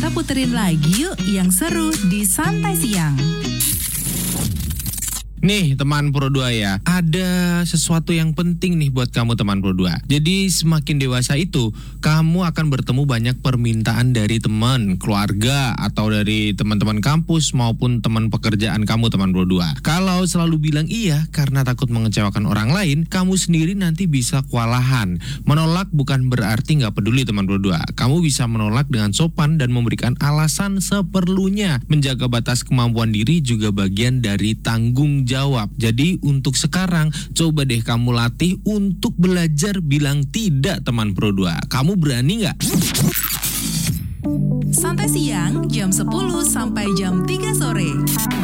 Kita puterin lagi yuk yang seru di Santai Siang. Nih teman Pro 2 ya, ada sesuatu yang penting nih buat kamu teman Pro 2. Jadi semakin dewasa itu, kamu akan bertemu banyak permintaan dari teman, keluarga, atau dari teman-teman kampus maupun teman pekerjaan kamu teman Pro 2. Kalau selalu bilang iya karena takut mengecewakan orang lain, kamu sendiri nanti bisa kewalahan. Menolak bukan berarti nggak peduli teman Pro 2. Kamu bisa menolak dengan sopan dan memberikan alasan seperlunya. Menjaga batas kemampuan diri juga bagian dari tanggung jawab. Jadi untuk sekarang coba deh kamu latih untuk belajar bilang tidak teman Pro 2. Kamu berani nggak? Santai Siang jam 10 sampai jam 3 sore.